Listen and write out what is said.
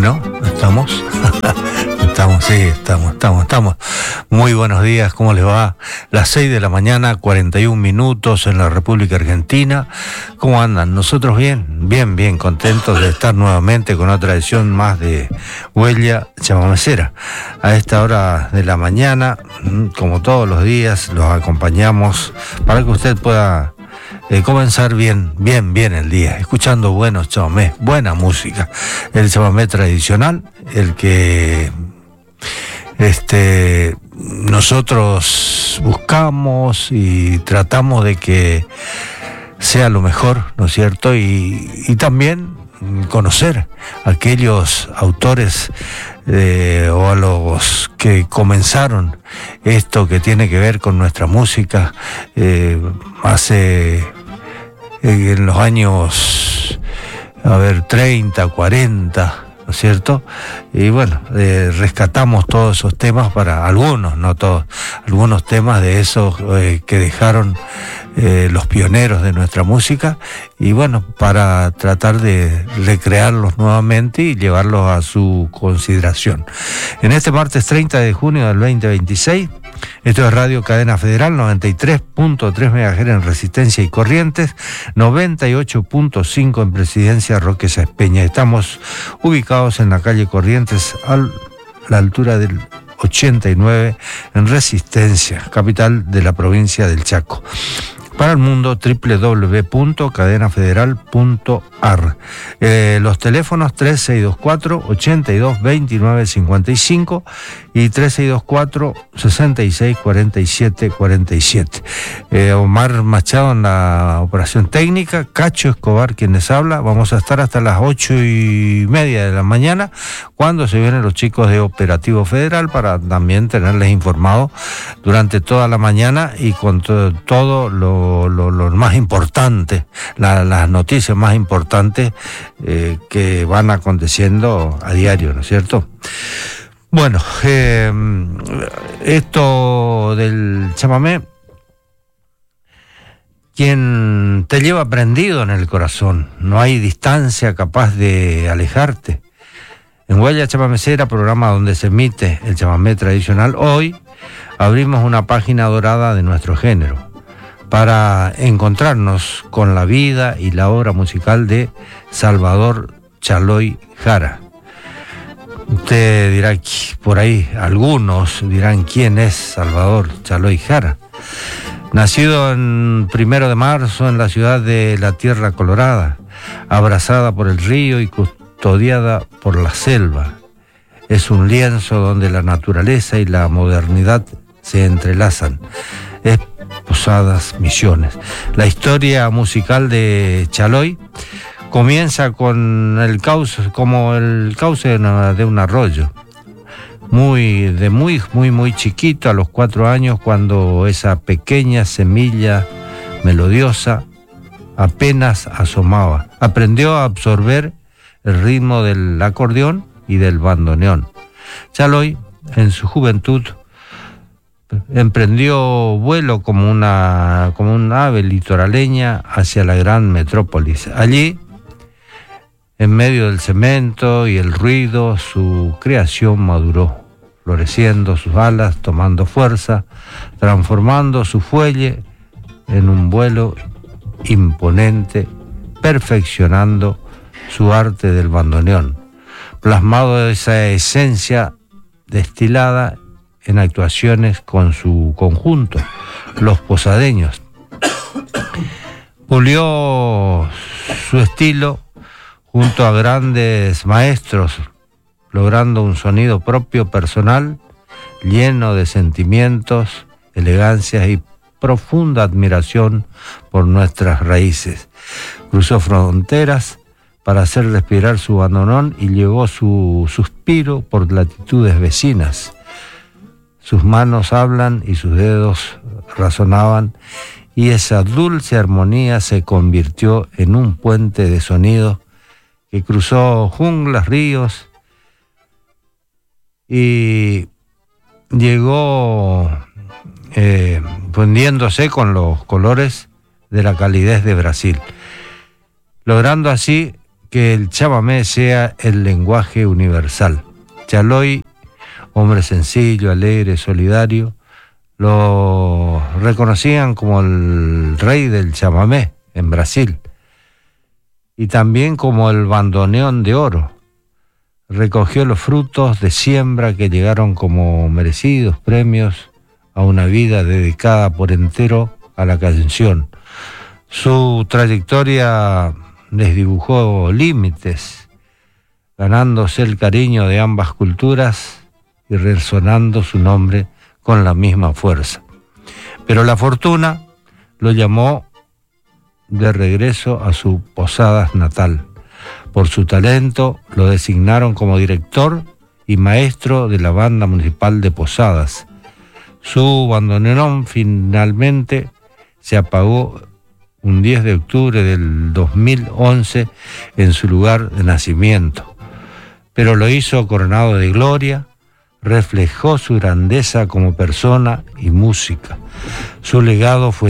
Bueno, estamos. Estamos. Muy buenos días, ¿cómo les va? Las 6 de la mañana, 41 minutos en la República Argentina. ¿Cómo andan? Nosotros bien contentos de estar nuevamente con otra edición más de Huella Chamamecera. A esta hora de la mañana, como todos los días, los acompañamos para que usted pueda comenzar bien el día, escuchando buenos chamamés, buena música, el chamamé tradicional, el que nosotros buscamos y tratamos de que sea lo mejor, ¿no es cierto? Y también conocer a aquellos autores o a los que comenzaron esto que tiene que ver con nuestra música hace en los años 30, 40, ¿no es cierto? Y bueno, rescatamos todos esos temas para algunos, no todos, algunos temas de esos que dejaron los pioneros de nuestra música, y bueno, para tratar de recrearlos nuevamente y llevarlos a su consideración. En este martes 30 de junio del 2026, esto es Radio Cadena Federal, 93.3 MHz en Resistencia y Corrientes, 98.5 en Presidencia Roque Sáenz Peña. Estamos ubicados en la calle Corrientes, a la altura del 89 en Resistencia, capital de la provincia del Chaco. Para el mundo, www.cadenafederal.ar. Los teléfonos 3624-822955 y 3624-664747. Omar Machado en la operación técnica, Cacho Escobar quien les habla. Vamos a estar hasta las 8:30 de la mañana, cuando se vienen los chicos de Operativo Federal, para también tenerles informados durante toda la mañana y con todo lo más importante, las noticias más importantes que van aconteciendo a diario, ¿no es cierto? Bueno, esto del chamamé, quien te lleva prendido en el corazón, no hay distancia capaz de alejarte. En Huella Chamamecera, programa donde se emite el chamamé tradicional, hoy abrimos una página dorada de nuestro género, para encontrarnos con la vida y la obra musical de Salvador Chaloy Jara. Usted dirá, por ahí algunos dirán, ¿quién es Salvador Chaloy Jara? Nacido en 1 de marzo en la ciudad de La Tierra Colorada, abrazada por el río y custodiada por la selva. Es un lienzo donde la naturaleza y la modernidad se entrelazan. Es Posadas Misiones. La historia musical de Chaloy comienza con el cauce, como el cauce de un arroyo. Muy chiquito, a los 4 años, cuando esa pequeña semilla melodiosa apenas asomaba. Aprendió a absorber el ritmo del acordeón y del bandoneón. Chaloy, en su juventud, emprendió vuelo como un ave litoraleña hacia la gran metrópolis. Allí, en medio del cemento y el ruido, su creación maduró, floreciendo sus alas, tomando fuerza, transformando su fuelle en un vuelo imponente, perfeccionando su arte del bandoneón, plasmado esa esencia destilada en actuaciones con su conjunto, Los Posadeños. Pulió su estilo junto a grandes maestros, logrando un sonido propio, personal, lleno de sentimientos, elegancias y profunda admiración por nuestras raíces. Cruzó fronteras para hacer respirar su bandoneón y llevó su suspiro por latitudes vecinas. Sus manos hablan y sus dedos razonaban, y esa dulce armonía se convirtió en un puente de sonido que cruzó junglas, ríos y llegó fundiéndose con los colores de la calidez de Brasil, logrando así que el chamamé sea el lenguaje universal. Chaloy, hombre sencillo, alegre, solidario, lo reconocían como el rey del chamamé en Brasil y también como el bandoneón de oro. Recogió los frutos de siembra que llegaron como merecidos premios a una vida dedicada por entero a la canción. Su trayectoria les dibujó límites, ganándose el cariño de ambas culturas y resonando su nombre con la misma fuerza. Pero la fortuna lo llamó de regreso a su Posadas natal. Por su talento lo designaron como director y maestro de la banda municipal de Posadas. Su bandoneón finalmente se apagó un 10 de octubre del 2011 en su lugar de nacimiento, pero lo hizo coronado de gloria, reflejó su grandeza como persona y música. Su legado fue